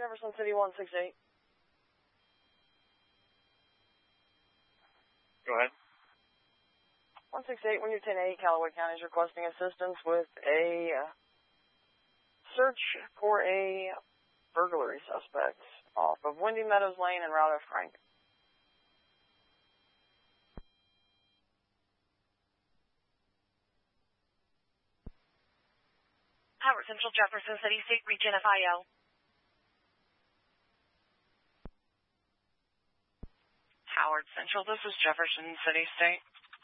Jefferson City 168. Go ahead. 168, when you're 10-8, Callaway County is requesting assistance with a search for a burglary suspect off of Windy Meadows Lane and Route of Frank. Howard Central, Jefferson City State Region FIO. Howard Central, this is Jefferson City State.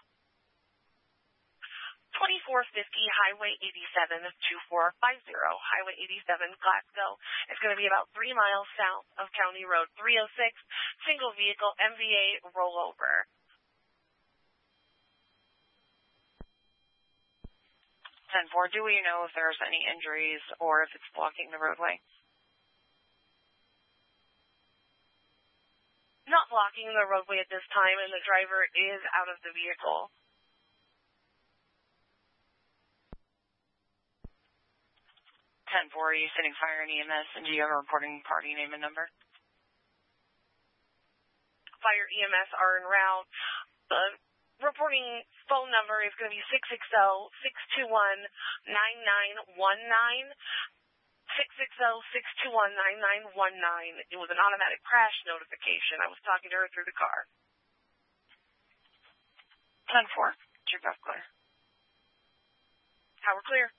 2450 Highway 87 2450. Highway 87 Glasgow. It's going to be about 3 miles south of County Road 306. Single vehicle MVA rollover. 10-4, do we know if there's any injuries or if it's blocking the roadway? Not blocking the roadway at this time, and the driver is out of the vehicle. 10-4, are you sending fire and EMS, and do you have a reporting party name and number? Fire EMS are en route. The reporting phone number is going to be 660-621-9919. 660-621-9919. It was an automatic crash notification. I was talking to her through the car. 10-4, you're both clear. Howard clear.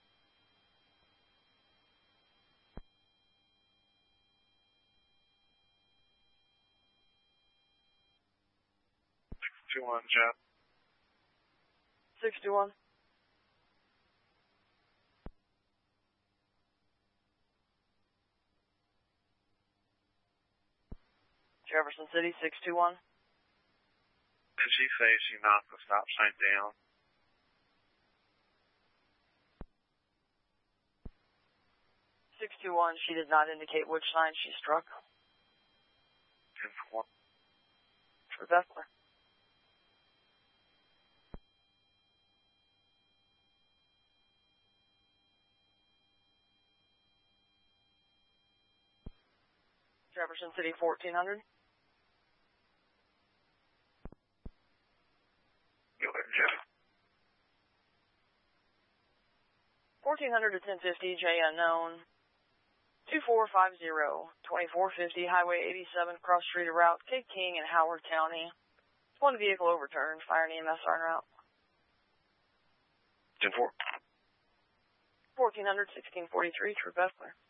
Jeff. 621. Jefferson City 621. Did she say she knocked the stop sign down? She did not indicate which sign she struck. 10-4. For Bethler. Jefferson City 1400. Go ahead, Jeff. 1400 to 1050, J unknown. 2450, 2450, Highway 87, cross street route, Cape King in Howard County. One vehicle overturned, fire and EMS are en route. 10-4. 1400, 1643, True Bethler.